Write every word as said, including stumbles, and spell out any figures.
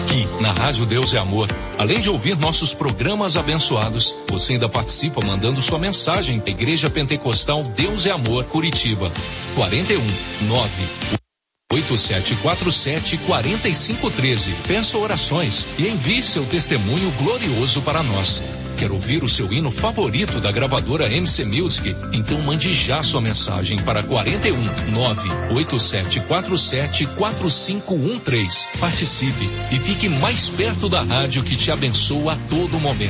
Aqui, na Rádio Deus é Amor, além de ouvir nossos programas abençoados, você ainda participa mandando sua mensagem para a Igreja Pentecostal Deus é Amor, Curitiba. quarenta e um, nove oito sete quatro sete, quatro cinco um três. Peça orações e envie seu testemunho glorioso para nós. Quer ouvir o seu hino favorito da gravadora M C Music? Então mande já sua mensagem para quarenta e um, nove oito sete quatro sete, quatro cinco um três. Participe e fique mais perto da rádio que te abençoa a todo momento.